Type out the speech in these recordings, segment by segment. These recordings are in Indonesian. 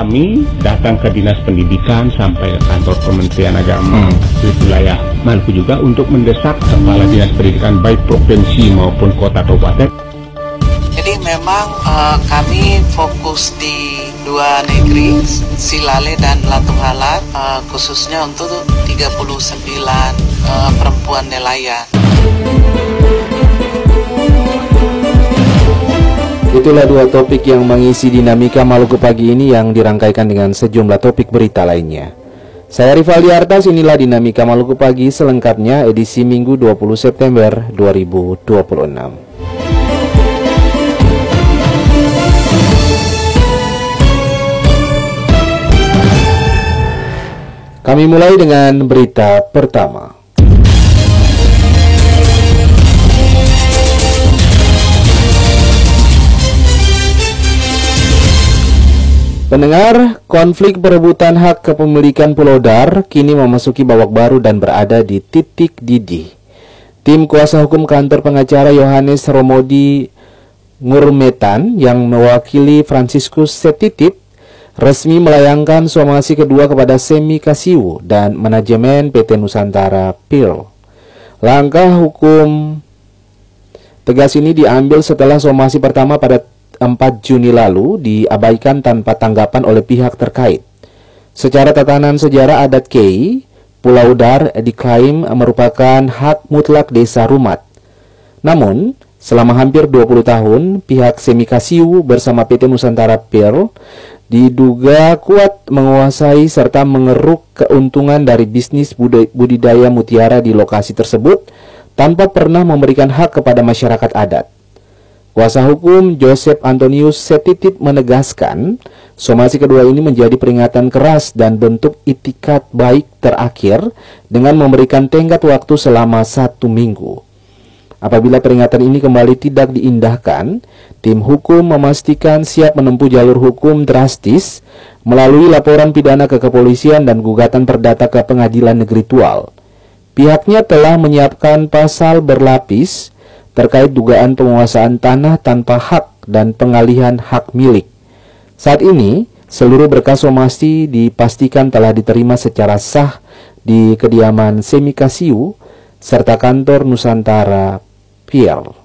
kami datang ke Dinas Pendidikan sampai ke kantor Kementerian Agama di wilayah Maluku juga untuk mendesak Kepala Dinas Pendidikan baik provinsi maupun kota kabupaten. Jadi memang kami fokus di dua negeri, Silale dan Latunghala, khususnya untuk 39 perempuan nelayan. Itulah dua topik yang mengisi dinamika Maluku pagi ini yang dirangkaikan dengan sejumlah topik berita lainnya. Saya Rivaldi Artas, inilah dinamika Maluku pagi selengkapnya edisi Minggu 20 September 2026. Kami mulai dengan berita pertama. Pendengar, konflik perebutan hak kepemilikan Pulau Dar kini memasuki babak baru dan berada di titik didih. Tim kuasa hukum kantor pengacara Yohanes Romodi Ngurmetan yang mewakili Franciscus Setitit resmi melayangkan somasi kedua kepada Semi Kasiu dan manajemen PT Nusantara Pearl. Langkah hukum tegas ini diambil setelah somasi pertama pada 4 Juni lalu diabaikan tanpa tanggapan oleh pihak terkait. Secara tatanan sejarah adat Kei, Pulau Dar diklaim merupakan hak mutlak desa Rumat. Namun, selama hampir 20 tahun, pihak Semi Kasiu bersama PT Nusantara Pearl diduga kuat menguasai serta mengeruk keuntungan dari bisnis budidaya mutiara di lokasi tersebut tanpa pernah memberikan hak kepada masyarakat adat. Kuasa hukum Joseph Antonius Setitit menegaskan, somasi kedua ini menjadi peringatan keras dan bentuk itikat baik terakhir dengan memberikan tenggat waktu selama 1 minggu. Apabila peringatan ini kembali tidak diindahkan, tim hukum memastikan siap menempuh jalur hukum drastis melalui laporan pidana ke kepolisian dan gugatan perdata ke Pengadilan Negeri Tual. Pihaknya telah menyiapkan pasal berlapis terkait dugaan penguasaan tanah tanpa hak dan pengalihan hak milik. Saat ini, seluruh berkas somasi dipastikan telah diterima secara sah di kediaman Semi Kasiu serta kantor Nusantara Pearl.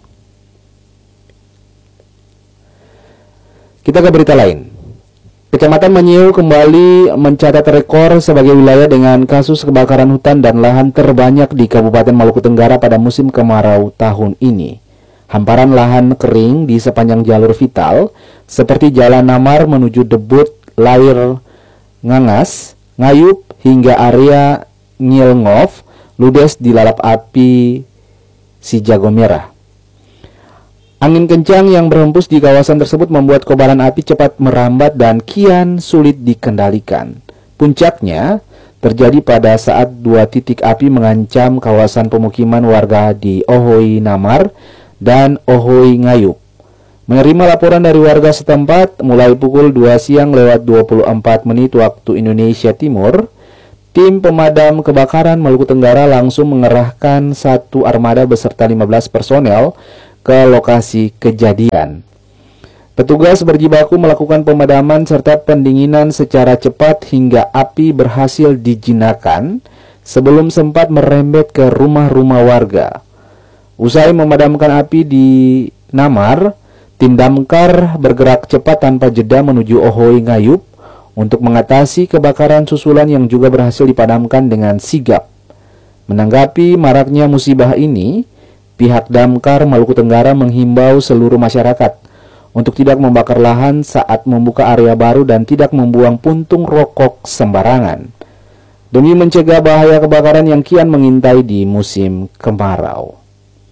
Kita ke berita lain. Kecamatan Manyeu kembali mencatat rekor sebagai wilayah dengan kasus kebakaran hutan dan lahan terbanyak di Kabupaten Maluku Tenggara pada musim kemarau tahun ini. Hamparan lahan kering di sepanjang jalur vital seperti Jalan Namar menuju Debut, Lair, Ngangas, Ngayup hingga area Ngilngov ludes dilalap api si jago merah. Angin kencang yang berhembus di kawasan tersebut membuat kobaran api cepat merambat dan kian sulit dikendalikan. Puncaknya terjadi pada saat 2 titik api mengancam kawasan pemukiman warga di Ohoi Namar dan Ohoi Ngayup. Menerima laporan dari warga setempat mulai pukul 2 siang lewat 24 menit waktu Indonesia Timur, tim pemadam kebakaran Maluku Tenggara langsung mengerahkan 1 armada beserta 15 personel ke lokasi kejadian. Petugas berjibaku melakukan pemadaman serta pendinginan secara cepat hingga api berhasil dijinakan sebelum sempat merembet ke rumah-rumah warga. Usai memadamkan api di Namar, tim damkar bergerak cepat tanpa jeda menuju Ohoi Ngayup untuk mengatasi kebakaran susulan yang juga berhasil dipadamkan dengan sigap. Menanggapi maraknya musibah ini, pihak damkar Maluku Tenggara menghimbau seluruh masyarakat untuk tidak membakar lahan saat membuka area baru dan tidak membuang puntung rokok sembarangan demi mencegah bahaya kebakaran yang kian mengintai di musim kemarau.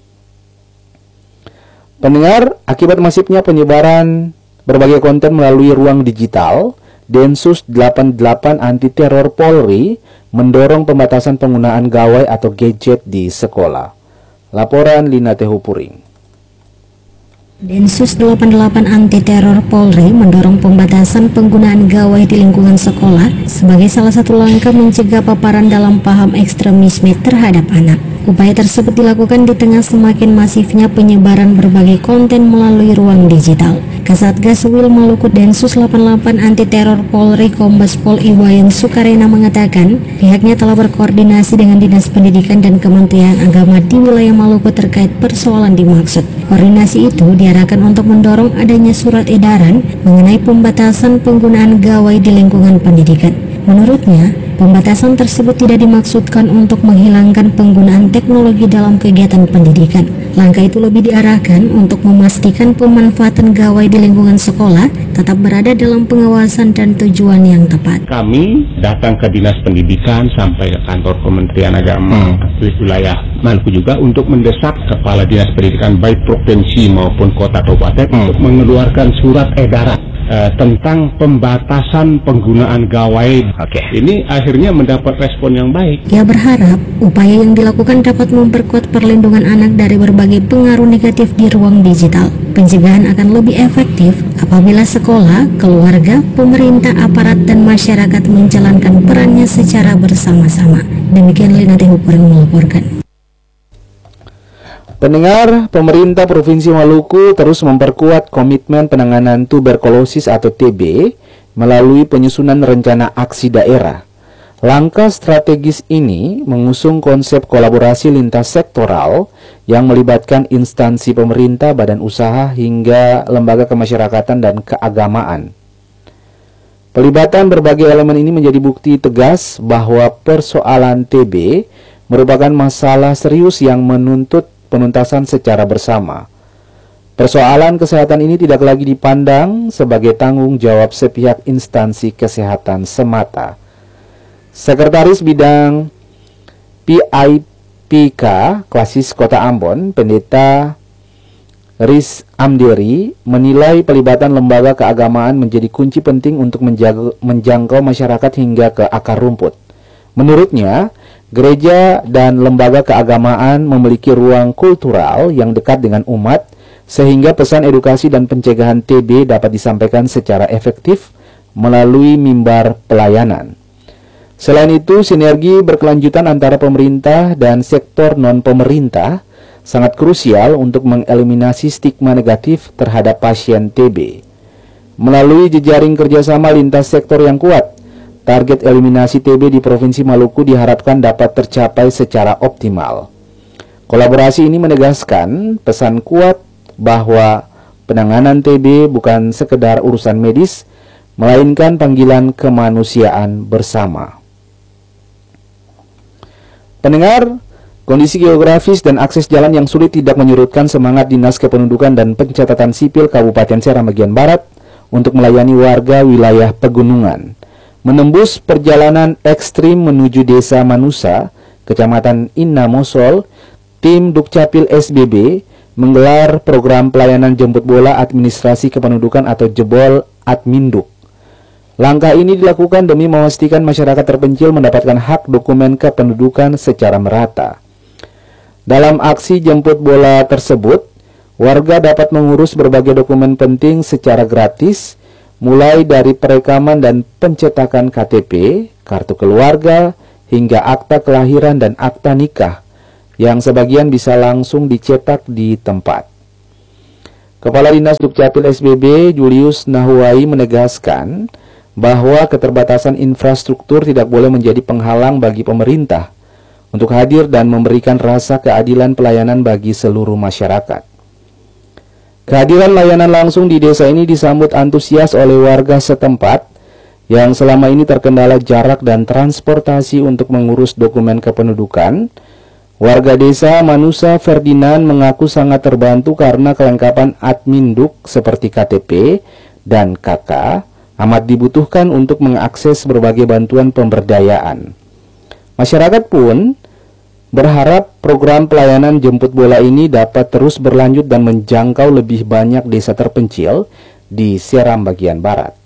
Pendengar, akibat masifnya penyebaran berbagai konten melalui ruang digital, Densus 88 Anti Teror Polri mendorong pembatasan penggunaan gawai atau gadget di sekolah. Laporan Lina Tehupuring. Densus 88 Anti Teror Polri mendorong pembatasan penggunaan gawai di lingkungan sekolah sebagai salah satu langkah mencegah paparan dalam paham ekstremisme terhadap anak. Upaya tersebut dilakukan di tengah semakin masifnya penyebaran berbagai konten melalui ruang digital. Kasatgas Wil Maluku Densus 88 Anti Teror Polri Kombes Pol Iwayan Sukarena mengatakan pihaknya telah berkoordinasi dengan Dinas Pendidikan dan Kementerian Agama di wilayah Maluku terkait persoalan dimaksud. Koordinasi itu diarahkan untuk mendorong adanya surat edaran mengenai pembatasan penggunaan gawai di lingkungan pendidikan. Menurutnya, pembatasan tersebut tidak dimaksudkan untuk menghilangkan penggunaan teknologi dalam kegiatan pendidikan. Langkah itu lebih diarahkan untuk memastikan pemanfaatan gawai di lingkungan sekolah tetap berada dalam pengawasan dan tujuan yang tepat. Kami datang ke Dinas Pendidikan sampai ke kantor Kementerian Agama di wilayah Maluku juga untuk mendesak Kepala Dinas Pendidikan baik provinsi maupun kota kabupaten untuk mengeluarkan surat edaran tentang pembatasan penggunaan gawai. Ini akhirnya mendapat respon yang baik. Ia berharap upaya yang dilakukan dapat memperkuat perlindungan anak dari berbagai pengaruh negatif di ruang digital. Pencegahan akan lebih efektif apabila sekolah, keluarga, pemerintah, aparat, dan masyarakat menjalankan perannya secara bersama-sama. Demikian Lina Tehukur yang melaporkan. Pendengar, pemerintah Provinsi Maluku terus memperkuat komitmen penanganan tuberkulosis atau TB melalui penyusunan rencana aksi daerah. Langkah strategis ini mengusung konsep kolaborasi lintas sektoral yang melibatkan instansi pemerintah, badan usaha, hingga lembaga kemasyarakatan dan keagamaan. Pelibatan berbagai elemen ini menjadi bukti tegas bahwa persoalan TB merupakan masalah serius yang menuntut penuntasan secara bersama. Persoalan kesehatan ini tidak lagi dipandang sebagai tanggung jawab sepihak instansi kesehatan semata. Sekretaris Bidang PIPK Klasis Kota Ambon, Pendeta Riz Amderi, menilai pelibatan lembaga keagamaan menjadi kunci penting untuk menjangkau masyarakat hingga ke akar rumput. Menurutnya, gereja dan lembaga keagamaan memiliki ruang kultural yang dekat dengan umat, sehingga pesan edukasi dan pencegahan TB dapat disampaikan secara efektif melalui mimbar pelayanan. Selain itu, sinergi berkelanjutan antara pemerintah dan sektor non-pemerintah sangat krusial untuk mengeliminasi stigma negatif terhadap pasien TB. Melalui jejaring kerjasama lintas sektor yang kuat, target eliminasi TB di Provinsi Maluku diharapkan dapat tercapai secara optimal. Kolaborasi ini menegaskan pesan kuat bahwa penanganan TB bukan sekedar urusan medis, melainkan panggilan kemanusiaan bersama. Pendengar, kondisi geografis dan akses jalan yang sulit tidak menyurutkan semangat Dinas Kependudukan dan Pencatatan Sipil Kabupaten Seram bagian Barat untuk melayani warga wilayah pegunungan. Menembus perjalanan ekstrim menuju Desa Manusa, Kecamatan Inna Mosol, tim Dukcapil SBB menggelar program pelayanan jemput bola administrasi kependudukan atau jebol Adminduk. Langkah ini dilakukan demi memastikan masyarakat terpencil mendapatkan hak dokumen kependudukan secara merata. Dalam aksi jemput bola tersebut, warga dapat mengurus berbagai dokumen penting secara gratis, mulai dari perekaman dan pencetakan KTP, kartu keluarga, hingga akta kelahiran dan akta nikah, yang sebagian bisa langsung dicetak di tempat. Kepala Dinas Dukcapil SBB Julius Nahuai menegaskan bahwa keterbatasan infrastruktur tidak boleh menjadi penghalang bagi pemerintah untuk hadir dan memberikan rasa keadilan pelayanan bagi seluruh masyarakat. Kehadiran layanan langsung di desa ini disambut antusias oleh warga setempat yang selama ini terkendala jarak dan transportasi untuk mengurus dokumen kependudukan. Warga desa Manusa Ferdinand mengaku sangat terbantu karena kelengkapan Adminduk seperti KTP dan KK amat dibutuhkan untuk mengakses berbagai bantuan pemberdayaan. Masyarakat pun berharap program pelayanan jemput bola ini dapat terus berlanjut dan menjangkau lebih banyak desa terpencil di Seram bagian Barat.